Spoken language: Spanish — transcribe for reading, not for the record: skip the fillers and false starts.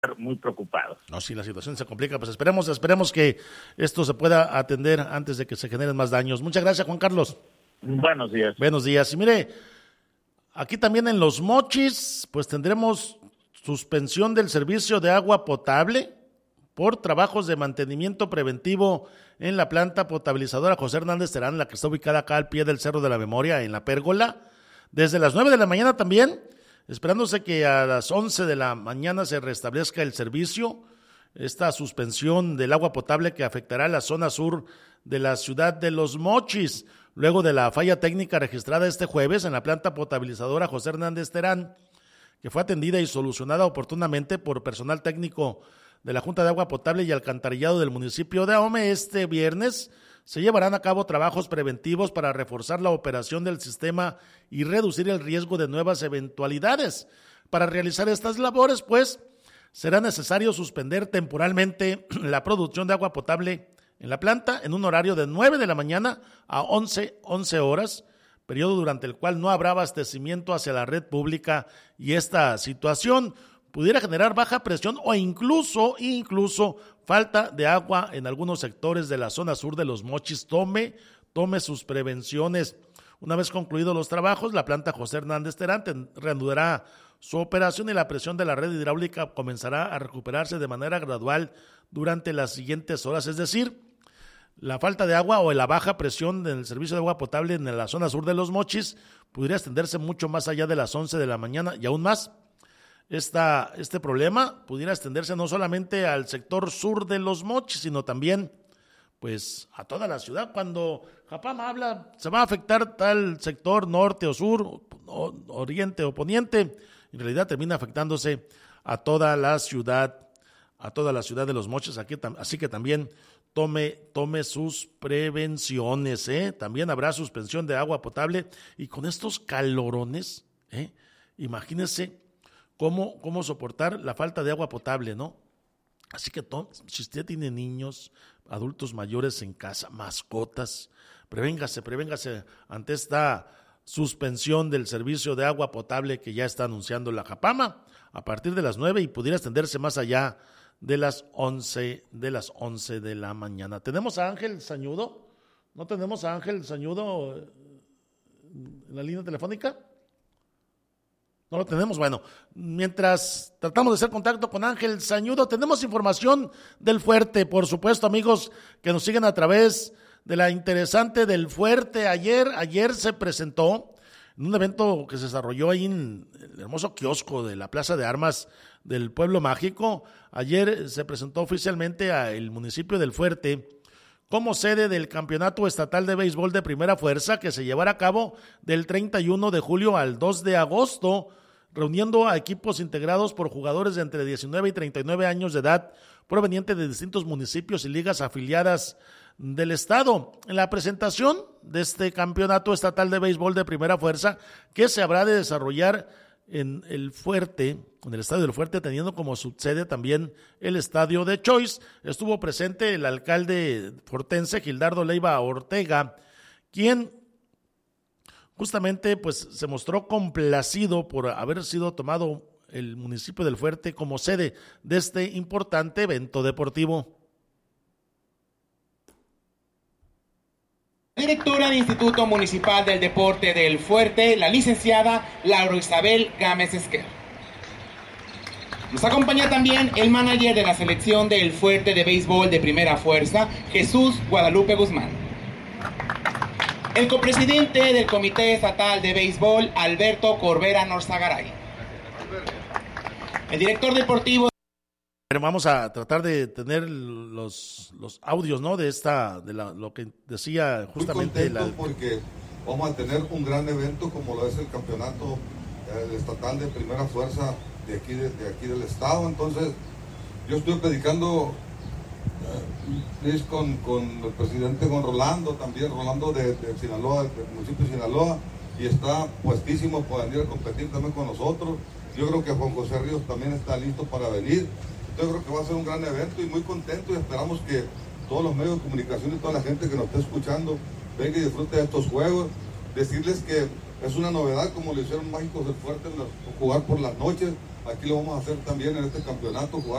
muy preocupados. No, si la situación se complica, pues esperemos que esto se pueda atender antes de que se generen más daños. Muchas gracias, Juan Carlos. Buenos días. Buenos días. Y mire, aquí también en Los Mochis, pues tendremos suspensión del servicio de agua potable por trabajos de mantenimiento preventivo en la planta potabilizadora José Hernández Terán, la que está ubicada acá al pie del Cerro de la Memoria, en la Pérgola, desde las 9 de la mañana también, esperándose que a las 11 de la mañana se restablezca el servicio. Esta suspensión del agua potable que afectará la zona sur de la ciudad de Los Mochis, luego de la falla técnica registrada este jueves en la planta potabilizadora José Hernández Terán, que fue atendida y solucionada oportunamente por personal técnico de la Junta de Agua Potable y Alcantarillado del municipio de Ahome. Este viernes se llevarán a cabo trabajos preventivos para reforzar la operación del sistema y reducir el riesgo de nuevas eventualidades. Para realizar estas labores, pues, será necesario suspender temporalmente la producción de agua potable en la planta en un horario de 9 de la mañana a 11 horas, periodo durante el cual no habrá abastecimiento hacia la red pública, y esta situación pudiera generar baja presión o incluso falta de agua en algunos sectores de la zona sur de Los Mochis. Tome sus prevenciones. Una vez concluidos los trabajos, la planta José Hernández Terán reanudará su operación y la presión de la red hidráulica comenzará a recuperarse de manera gradual durante las siguientes horas. Es decir, la falta de agua o la baja presión en el servicio de agua potable en la zona sur de Los Mochis pudiera extenderse mucho más allá de las 11 de la mañana y aún más. Este problema pudiera extenderse no solamente al sector sur de Los Mochis, sino también pues a toda la ciudad. Cuando Japama habla, se va a afectar tal sector norte o sur, oriente o poniente, en realidad termina afectándose a toda la ciudad de Los Mochis. Así que también tome sus prevenciones, También habrá suspensión de agua potable, y con estos calorones, imagínense cómo soportar la falta de agua potable, ¿no? Así que si usted tiene niños, adultos mayores en casa, mascotas, prevéngase ante esta suspensión del servicio de agua potable que ya está anunciando la Japama a partir de las 9 y pudiera extenderse más allá de las 11 de la mañana. ¿Tenemos a Ángel Sañudo? ¿No tenemos a Ángel Sañudo en la línea telefónica? No lo tenemos. Bueno, mientras tratamos de hacer contacto con Ángel Sañudo, tenemos información del Fuerte, por supuesto, amigos que nos siguen a través de la interesante del Fuerte. Ayer se presentó en un evento que se desarrolló ahí en el hermoso kiosco de la Plaza de Armas del Pueblo Mágico. Ayer se presentó oficialmente al municipio del Fuerte como sede del Campeonato Estatal de Béisbol de Primera Fuerza, que se llevará a cabo del 31 de julio al 2 de agosto, reuniendo a equipos integrados por jugadores de entre 19 y 39 años de edad, provenientes de distintos municipios y ligas afiliadas del estado. En la presentación de este Campeonato Estatal de Béisbol de Primera Fuerza, que se habrá de desarrollar en el Fuerte, en el Estadio del Fuerte, teniendo como subsede también el Estadio de Choice, estuvo presente el alcalde fortense Gildardo Leiva Ortega, quien justamente pues se mostró complacido por haber sido tomado el municipio del Fuerte como sede de este importante evento deportivo. Directora del Instituto Municipal del Deporte del Fuerte, la licenciada Laura Isabel Gámez Esquer. Nos acompaña también el manager de la selección del Fuerte de béisbol de Primera Fuerza, Jesús Guadalupe Guzmán. El copresidente del Comité Estatal de Béisbol, Alberto Corbera Norzagaray. El director deportivo. Vamos a tratar de tener los audios, ¿no? De lo que decía justamente. Muy contento porque vamos a tener un gran evento como lo es el campeonato estatal de Primera Fuerza de aquí del estado. Entonces, yo estoy predicando con el presidente, con Rolando de Sinaloa, del municipio de Sinaloa, y está puestísimo para venir a competir también con nosotros. Yo creo que Juan José Ríos también está listo para venir. Yo creo que va a ser un gran evento y muy contento, y esperamos que todos los medios de comunicación y toda la gente que nos está escuchando venga y disfrute de estos juegos. Decirles que es una novedad, como lo hicieron Mágicos del Fuerte, jugar por las noches. aquí lo vamos a hacer también en este campeonato, jugar